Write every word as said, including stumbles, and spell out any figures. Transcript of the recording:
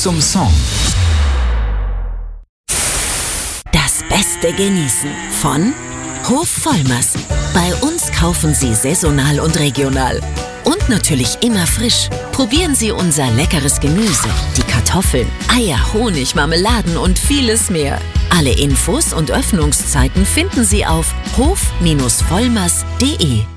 zum Song. Das Beste genießen von Hof Vollmers. Bei uns kaufen Sie saisonal und regional. Und natürlich immer frisch. Probieren Sie unser leckeres Gemüse, die Kartoffeln, Eier, Honig, Marmeladen und vieles mehr. Alle Infos und Öffnungszeiten finden Sie auf hof Bindestrich vollmers punkt de.